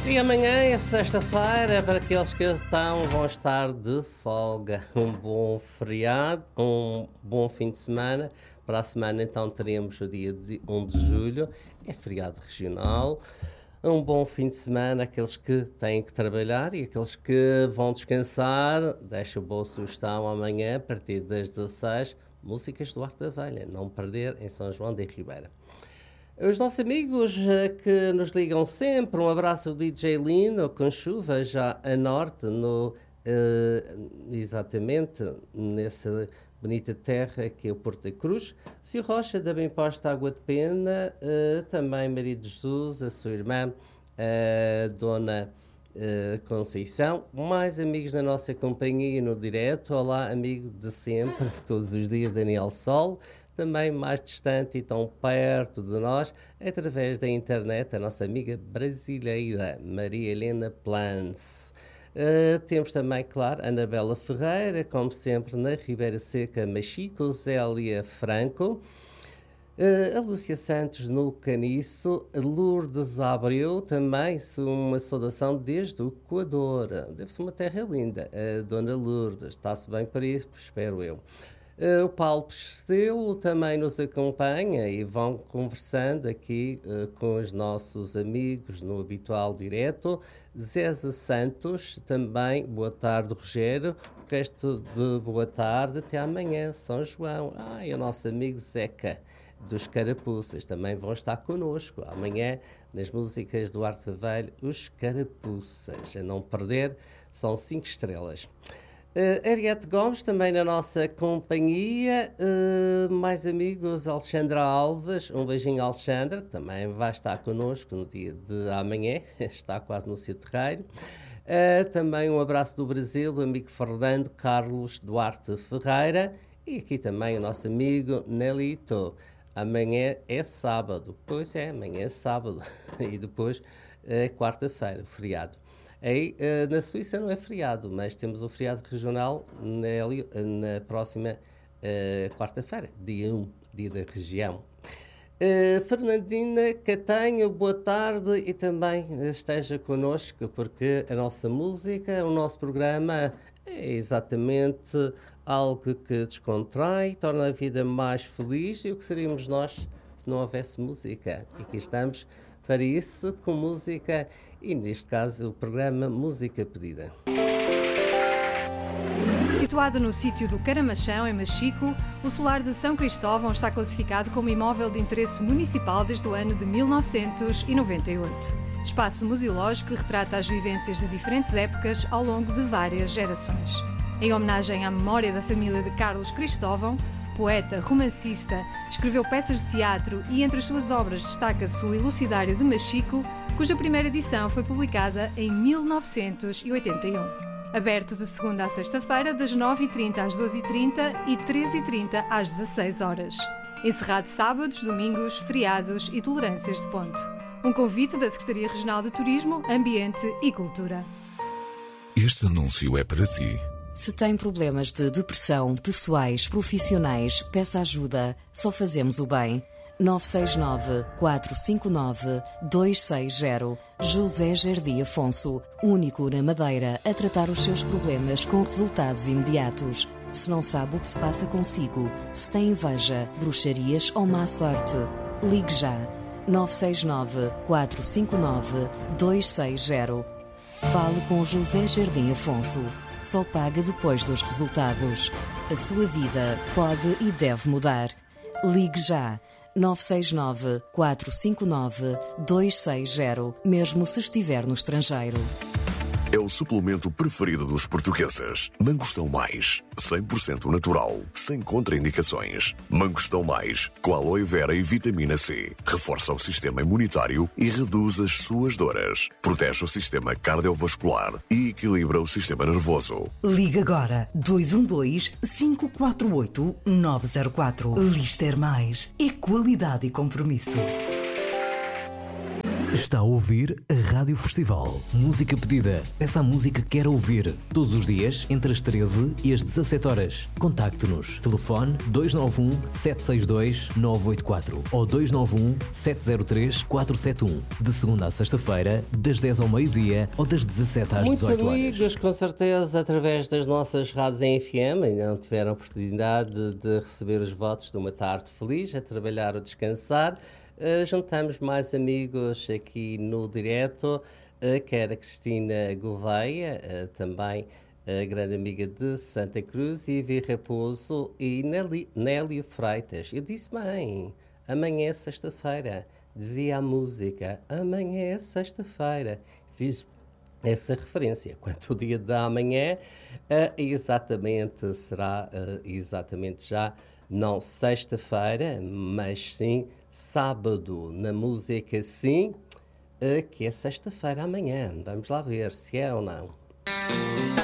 E amanhã é sexta-feira, para aqueles que vão estar de folga. Um bom feriado, um bom fim de semana. Para a semana então teremos o dia 1 de julho, é feriado regional. Um bom fim de semana, aqueles que têm que trabalhar e aqueles que vão descansar. Deixo boa sugestão amanhã, a partir das 16, músicas do Arte da Velha, não perder, em São João de Ribeira. Os nossos amigos que nos ligam sempre, um abraço ao DJ Lino, com chuva já a norte, exatamente nessa bonita terra que é o Porto da Cruz. Sr. Rocha, da Bem Posta Água de Pena, também Maria de Jesus, a sua irmã, a Dona Conceição, mais amigos da nossa companhia no direto. Olá, amigo de sempre, todos os dias, Daniel Sol. Também mais distante e tão perto de nós, através da internet, a nossa amiga brasileira, Maria Helena Plans. Temos também, claro, Anabela Ferreira, como sempre, na Ribeira Seca, Machico, Zélia Franco. A Lúcia Santos no Caniço, Lourdes Abreu, também uma saudação desde o Equador. Deve ser uma terra linda. A Dona Lourdes, está-se bem para isso, espero eu. O Paulo Pestelo também nos acompanha e vão conversando aqui com os nossos amigos no habitual direto. Zéza Santos também, boa tarde, Rogério. O resto de boa tarde, até amanhã, São João. E o nosso amigo Zeca dos Carapuças também vão estar connosco amanhã nas músicas do Arte Velho, os Carapuças. A não perder, são 5 estrelas. Ariete Gomes também na nossa companhia, mais amigos, Alexandra Alves, um beijinho Alexandra, também vai estar connosco no dia de amanhã, está quase no seu terreiro. Também um abraço do Brasil, do amigo Fernando Carlos Duarte Ferreira, e aqui também o nosso amigo Nelito. Amanhã é sábado, pois é, amanhã é sábado, e depois é quarta-feira, feriado. Aí, na Suíça não é feriado, mas temos o feriado regional na próxima quarta-feira, dia 1, dia da região. Fernandina Catanho, boa tarde e também esteja connosco, porque a nossa música, o nosso programa é exatamente algo que descontrai, torna a vida mais feliz, e o que seríamos nós se não houvesse música? E aqui estamos para isso, com música, e neste caso o programa Música Pedida. Situado no sítio do Caramachão, em Machico, o solar de São Cristóvão está classificado como imóvel de interesse municipal desde o ano de 1998. Espaço museológico que retrata as vivências de diferentes épocas ao longo de várias gerações. Em homenagem à memória da família de Carlos Cristóvão, poeta, romancista, escreveu peças de teatro e entre as suas obras destaca-se o Elucidário de Machico, cuja primeira edição foi publicada em 1981. Aberto de segunda a sexta-feira, das 9h30 às 12h30 e 13h30 às 16 horas. Encerrado sábados, domingos, feriados e tolerâncias de ponto. Um convite da Secretaria Regional de Turismo, Ambiente e Cultura. Este anúncio é para si. Se tem problemas de depressão, pessoais, profissionais, peça ajuda. Só fazemos o bem. 969-459-260. José Jardim Afonso, único na Madeira a tratar os seus problemas com resultados imediatos. Se não sabe o que se passa consigo, se tem inveja, bruxarias ou má sorte, ligue já. 969-459-260. Fale com José Jardim Afonso. Só paga depois dos resultados. A sua vida pode e deve mudar. Ligue já. 969-459-260, mesmo se estiver no estrangeiro. É o suplemento preferido dos portugueses. Mangostão Mais, 100% natural, sem contraindicações. Mangostão Mais, com aloe vera e vitamina C. Reforça o sistema imunitário e reduz as suas dores. Protege o sistema cardiovascular e equilibra o sistema nervoso. Liga agora 212-548-904. Lister Mais é qualidade e compromisso. Está a ouvir a Rádio Festival. Música pedida. Peça a música que quer ouvir. Todos os dias, entre as 13 e as 17 horas. Contacte-nos. Telefone 291 762 984 ou 291 703 471. De segunda a sexta-feira, das 10 ao meio-dia ou das 17 às 18 horas. Muitos amigos, com certeza, através das nossas rádios em FM, ainda não tiveram a oportunidade de receber os votos de uma tarde feliz, a trabalhar ou descansar. Juntamos mais amigos aqui no direto, quer a Cristina Gouveia, também a grande amiga de Santa Cruz, Ivy Raposo e Nélio Freitas. Eu disse bem, amanhã é sexta-feira, dizia a música, amanhã é sexta-feira. Fiz essa referência. Quanto ao dia da amanhã, exatamente será exatamente já, não sexta-feira, mas sim sábado. Na música, sim, que é sexta-feira amanhã. Vamos lá ver se é ou não.